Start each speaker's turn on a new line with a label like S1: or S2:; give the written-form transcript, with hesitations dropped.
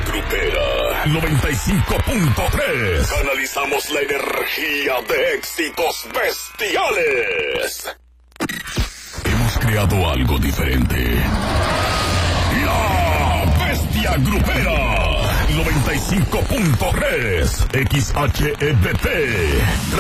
S1: Grupera 95.3. Canalizamos la energía de éxitos bestiales. Hemos creado algo diferente. La Bestia Grupera 95.3 XHEBT